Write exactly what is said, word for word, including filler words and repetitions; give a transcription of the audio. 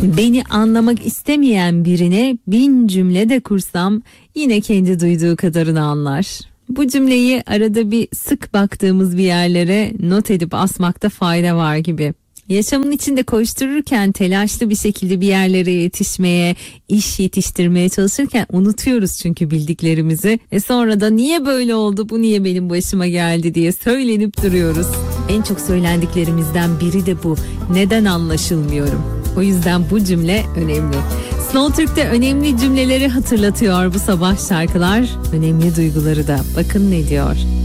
Beni anlamak istemeyen birine bin cümle de kursam yine kendi duyduğu kadarını anlar. Bu cümleyi arada bir sık baktığımız bir yerlere not edip asmakta fayda var gibi. Yaşamın içinde koştururken telaşlı bir şekilde bir yerlere yetişmeye, iş yetiştirmeye çalışırken unutuyoruz çünkü bildiklerimizi. E sonra da niye böyle oldu, bu niye benim başıma geldi diye söylenip duruyoruz. En çok söylendiklerimizden biri de bu. Neden anlaşılmıyorum? O yüzden bu cümle önemli. Slow Türk'te önemli cümleleri hatırlatıyor bu sabah şarkılar. Önemli duyguları da. Bakın ne diyor.